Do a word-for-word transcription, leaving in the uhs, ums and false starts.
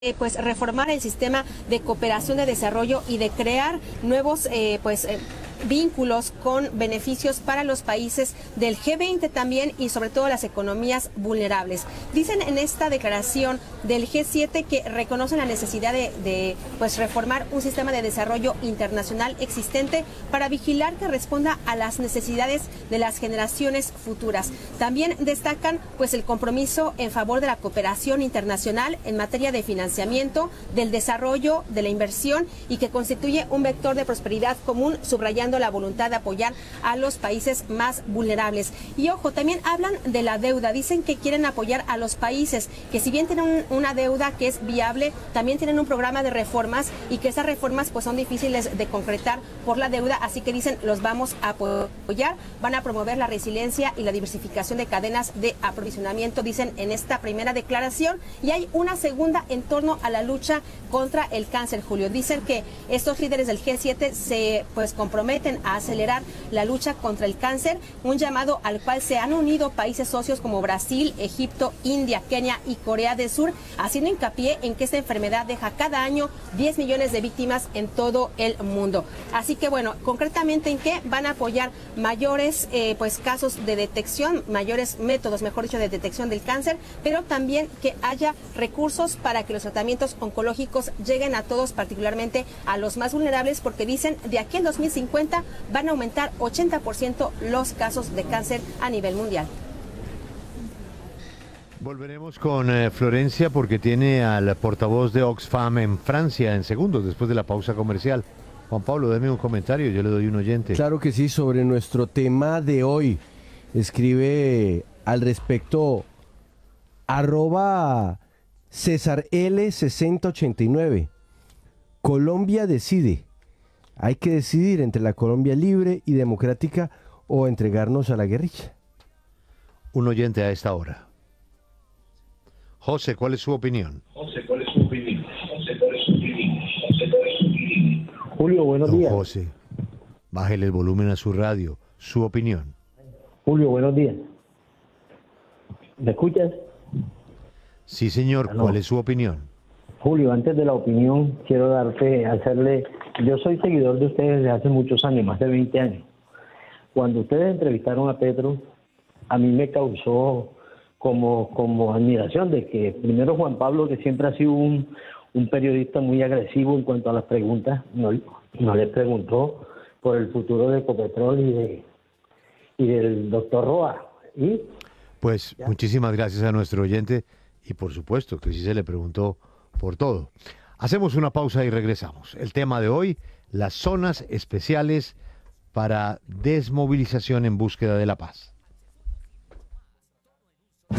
Eh, pues reformar el sistema de cooperación de desarrollo y de crear nuevos eh, pues eh, vínculos con beneficios para los países del G veinte también y sobre todo las economías vulnerables. Dicen en esta declaración del G siete que reconocen la necesidad de, de pues reformar un sistema de desarrollo internacional existente para vigilar que responda a las necesidades de las generaciones futuras. También destacan pues el compromiso en favor de la cooperación internacional en materia de financiamiento, del desarrollo, de la inversión y que constituye un vector de prosperidad común, subrayando la voluntad de apoyar a los países más vulnerables. Y ojo, también hablan de la deuda. Dicen que quieren apoyar a los países que si bien tienen un, una deuda que es viable, también tienen un programa de reformas y que esas reformas pues son difíciles de concretar por la deuda, así que dicen los vamos a apoyar, van a promover la resiliencia y la diversificación de cadenas de aprovisionamiento, dicen en esta primera declaración. Y hay una segunda en torno a la lucha contra el cáncer, Julio. Dicen que estos líderes del G siete se pues comprometen a acelerar la lucha contra el cáncer, un llamado al cual se han unido países socios como Brasil, Egipto, India, Kenia y Corea del Sur, haciendo hincapié en que esta enfermedad deja cada año diez millones de víctimas en todo el mundo. Así que bueno, concretamente en qué van a apoyar mayores eh, pues casos de detección, mayores métodos, mejor dicho, de detección del cáncer, pero también que haya recursos para que los tratamientos oncológicos lleguen a todos, particularmente a los más vulnerables, porque dicen de aquí al dos mil cincuenta van a aumentar ochenta por ciento los casos de cáncer a nivel mundial. Volveremos con eh, Florencia porque tiene al portavoz de Oxfam en Francia en segundos después de la pausa comercial. Juan Pablo, déme un comentario, yo le doy un oyente. Claro que sí, sobre nuestro tema de hoy. Escribe al respecto arroba César L sesenta ochenta y nueve. Colombia decide. Hay que decidir entre la Colombia libre y democrática o entregarnos a la guerrilla. Un oyente a esta hora. José, ¿cuál es su opinión? José, ¿cuál es su opinión? José, ¿cuál es su opinión? José, ¿cuál es su opinión? Julio, buenos Don días. José, bájele el volumen a su radio. Su opinión. Julio, buenos días. ¿Me escuchas? Sí, señor. Aló. ¿Cuál es su opinión? Julio, antes de la opinión, quiero darte, hacerle... Yo soy seguidor de ustedes desde hace muchos años, más de veinte años. Cuando ustedes entrevistaron a Petro, a mí me causó como, como admiración de que primero Juan Pablo, que siempre ha sido un, un periodista muy agresivo en cuanto a las preguntas, no, no le preguntó por el futuro de Ecopetrol y, de, y del doctor Roa. ¿Y? Pues ¿Ya? Muchísimas gracias a nuestro oyente y por supuesto que sí se le preguntó por todo. Hacemos una pausa y regresamos. El tema de hoy, las zonas especiales para desmovilización en búsqueda de la paz.